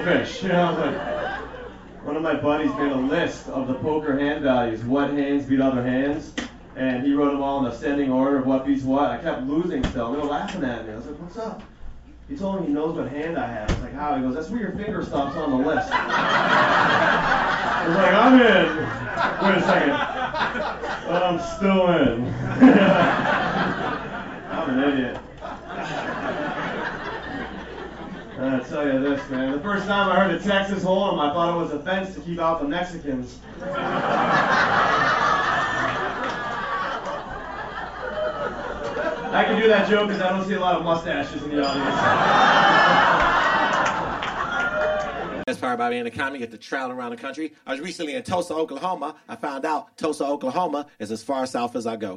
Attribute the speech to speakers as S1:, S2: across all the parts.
S1: fish. You know, like, one of my buddies made a list of the poker hand values, what hands beat other hands, and he wrote them all in ascending order of what beats what. I kept losing still. They were laughing at me. I was like, what's up? He told me he knows what hand I have. I was like, how? He goes, that's where your finger stops on the list. I was like, I'm in. Wait a second. But I'm still in. I'm an idiot. I tell you this, man. The first time I heard a Texas Hold'em, I thought it was a fence to keep out the Mexicans. I can do that joke because I don't see a lot of mustaches in the audience.
S2: Best part about being a comic, get to travel around the country. I was recently in Tulsa, Oklahoma. I found out Tulsa, Oklahoma is as far south as I go.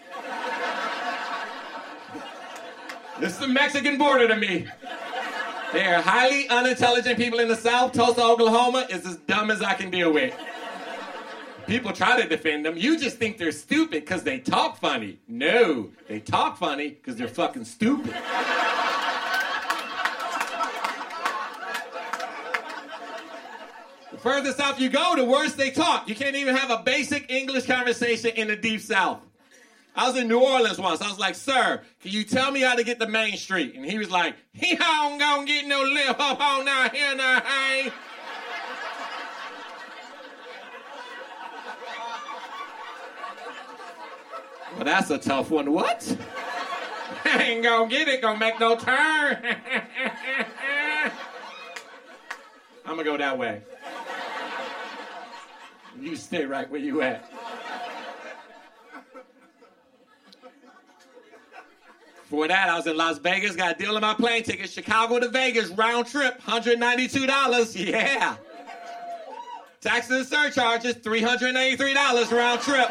S2: This is the Mexican border to me. They are highly unintelligent people in the South. Tulsa, Oklahoma is as dumb as I can deal with. People try to defend them. You just think they're stupid because they talk funny. No, they talk funny because they're fucking stupid. The further south you go, the worse they talk. You can't even have a basic English conversation in the deep South. I was in New Orleans once. I was like, sir, can you tell me how to get to Main Street? And he was like, he don't gonna get no lift up on down here now, hey. Well, that's a tough one. What? I ain't gonna get it, gonna make no turn. I'm gonna go that way. You stay right where you at. For that, I was in Las Vegas, got a deal on my plane ticket, Chicago to Vegas, round trip, $192, yeah. Taxes and surcharges, $383 round trip.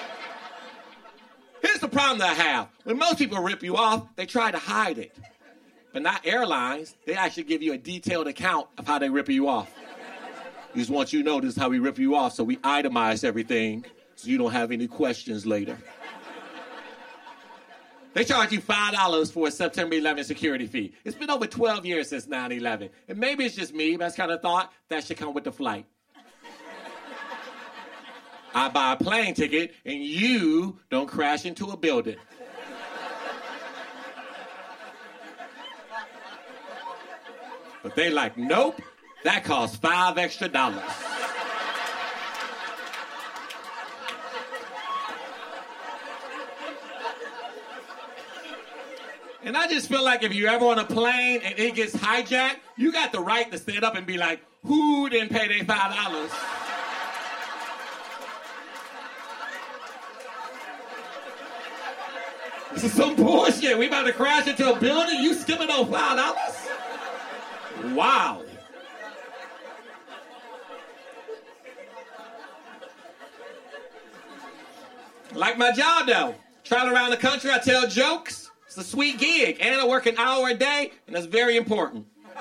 S2: Here's the problem that I have. When most people rip you off, they try to hide it. But not airlines, they actually give you a detailed account of how they rip you off. We just want you to know this is how we rip you off, so we itemize everything so you don't have any questions later. They charge you $5 for a September 11 security fee. It's been over 12 years since 9/11. And maybe it's just me, but I kind of thought that should come with the flight. I buy a plane ticket, and you don't crash into a building. But they like, nope, that costs $5 extra. And I just feel like if you're ever on a plane and it gets hijacked, you got the right to stand up and be like, who didn't pay their $5? This is some bullshit. We about to crash into a building, you skipping on $5? Wow. Like my job though. Travel around the country, I tell jokes. It's a sweet gig, and I work an hour a day, and that's very important.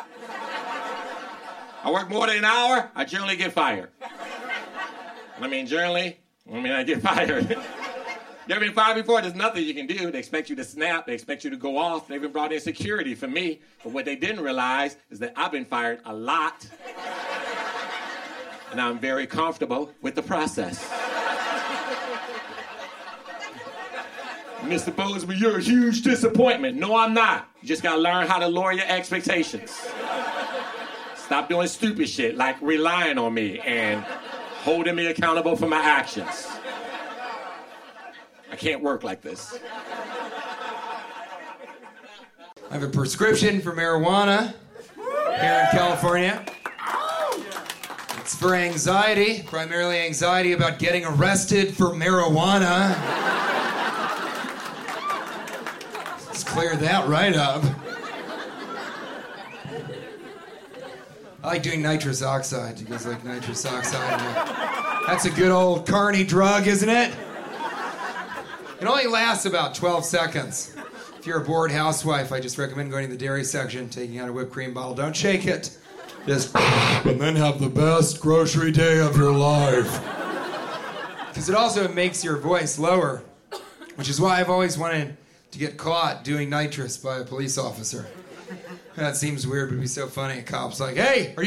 S2: I work more than an hour, I generally get fired. I mean, I get fired. You ever been fired before? There's nothing you can do. They expect you to snap. They expect you to go off. They even brought in security for me. But what they didn't realize is that I've been fired a lot. And I'm very comfortable with the process. Mr. Bozeman, you're a huge disappointment. No, I'm not. You just gotta learn how to lower your expectations. Stop doing stupid shit like relying on me and holding me accountable for my actions. I can't work like this.
S3: I have a prescription for marijuana here in California. It's for anxiety, primarily anxiety about getting arrested for marijuana. Let's clear that right up. I like doing nitrous oxide. You guys like nitrous oxide? That's a good old carny drug, isn't it? It only lasts about 12 seconds. If you're a bored housewife, I just recommend going to the dairy section, taking out a whipped cream bottle. Don't shake it. Just and then have the best grocery day of your life. Because it also makes your voice lower, which is why I've always wanted to get caught doing nitrous by a police officer. That seems weird, but it'd be so funny. A cop's like, hey, are you